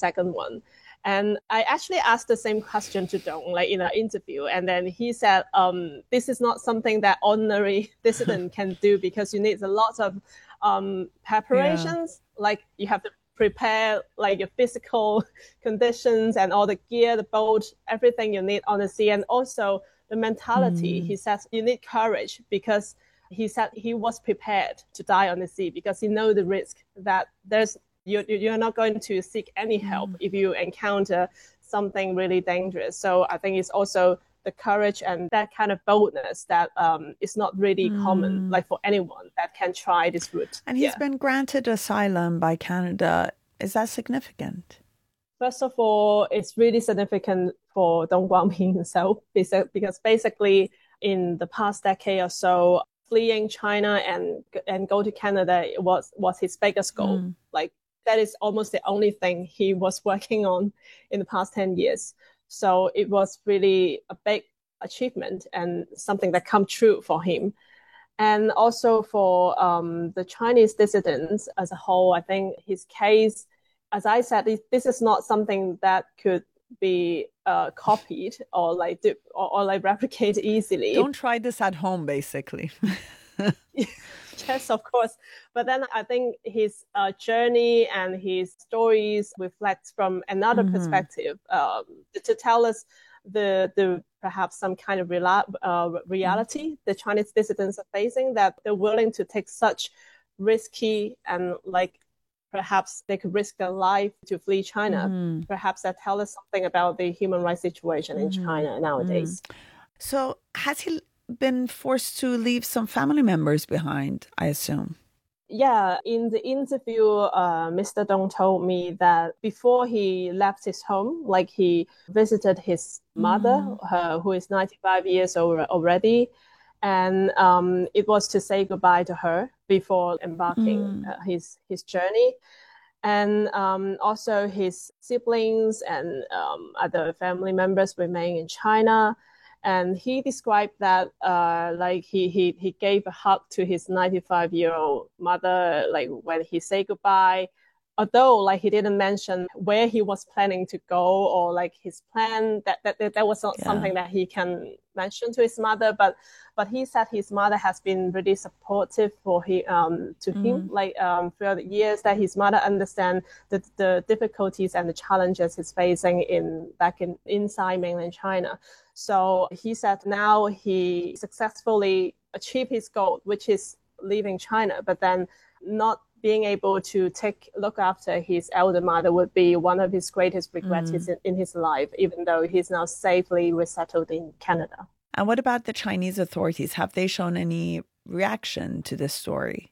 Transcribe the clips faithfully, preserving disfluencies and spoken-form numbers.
second one. And I actually asked the same question to Dong, like in an interview. And then he said, um, this is not something that ordinary dissident can do because you need a lot of um, preparations. Yeah. Like you have to prepare like your physical conditions and all the gear, the boat, everything you need on the sea. And also the mentality. Mm. He says you need courage because he said he was prepared to die on the sea because he knows the risk that there's You, you're not going to seek any help mm. if you encounter something really dangerous. So I think it's also the courage and that kind of boldness that um, is not really mm. common, like for anyone that can try this route. And he's yeah. been granted asylum by Canada. Is that significant? First of all, it's really significant for Dong Guangping himself because basically in the past decade or so, fleeing China and and go to Canada was, was his biggest goal. Mm. Like, that is almost the only thing he was working on in the past ten years. So it was really a big achievement and something that come true for him. And also for um, the Chinese dissidents as a whole, I think his case, as I said, this is not something that could be uh, copied or like do, or, or like replicate easily. Don't try this at home, basically. Yes, of course. But then I think his uh, journey and his stories reflect from another mm-hmm. perspective um, to, to tell us the the perhaps some kind of reala- uh, reality mm-hmm. the Chinese dissidents are facing, that they're willing to take such risky and like perhaps they could risk their life to flee China. Mm-hmm. Perhaps that tells us something about the human rights situation in mm-hmm. China nowadays. Mm-hmm. So has he been forced to leave some family members behind, I assume? Yeah, in the interview, uh, Mister Dong told me that before he left his home, like he visited his mother, mm. her, who is ninety-five years old already, and um, it was to say goodbye to her before embarking mm. uh, his his journey. And um, also his siblings and um, other family members remain in China. And he described that uh, like he, he he gave a hug to his ninety-five-year-old mother, like when he said goodbye. Although like he didn't mention where he was planning to go or like his plan, that that, that was not yeah. something that he can mention to his mother. But but he said his mother has been really supportive for he um to mm-hmm. him, like um throughout the years, that his mother understands the the difficulties and the challenges he's facing in back in inside mainland China. So he said now he successfully achieved his goal, which is leaving China, but then not being able to take look after his elder mother would be one of his greatest regrets mm. in, in his life, even though he's now safely resettled in Canada. And what about the Chinese authorities? Have they shown any reaction to this story?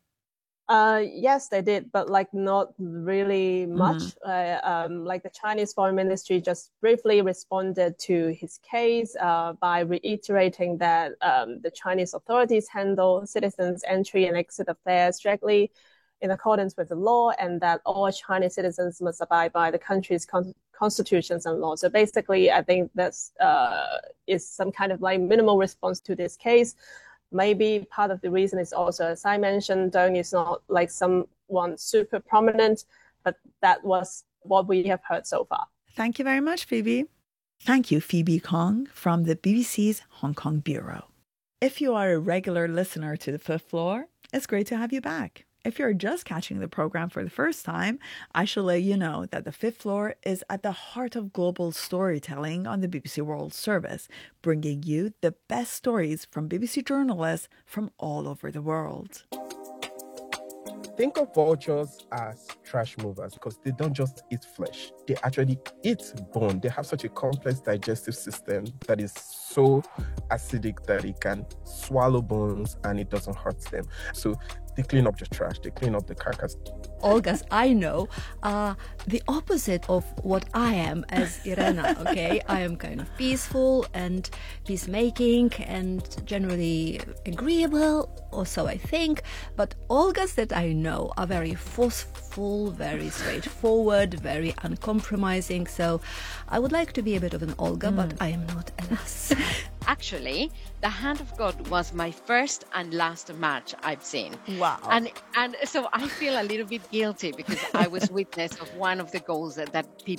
Uh, yes, they did, but like not really much. Mm. Uh, um, like the Chinese Foreign Ministry just briefly responded to his case uh, by reiterating that um, the Chinese authorities handle citizens' entry and exit affairs strictly in accordance with the law, and that all Chinese citizens must abide by the country's con- constitutions and laws. So basically, I think that's uh, is some kind of like minimal response to this case. Maybe part of the reason is also, as I mentioned, Dong is not like someone super prominent, but that was what we have heard so far. Thank you very much, Phoebe. Thank you, Phoebe Kong from the B B C's Hong Kong Bureau. If you are a regular listener to The Fifth Floor, it's great to have you back. If you're just catching the program for the first time, I shall let you know that The Fifth Floor is at the heart of global storytelling on the B B C World Service, bringing you the best stories from B B C journalists from all over the world. Think of vultures as trash movers because they don't just eat flesh. They actually eat bone. They have such a complex digestive system that is so acidic that it can swallow bones and it doesn't hurt them. So they clean up the trash. They clean up the carcass. Olgas, I know, are the opposite of what I am as Irena, okay? I am kind of peaceful and peacemaking and generally agreeable, or so I think. But Olgas that I know are very forceful, very straightforward, very uncompromising. So I would like to be a bit of an Olga, mm. but I am not, alas. Actually, The Hand of God was my first and last match I've seen. Wow. And and so I feel a little bit guilty because I was witness of one of the goals that, that P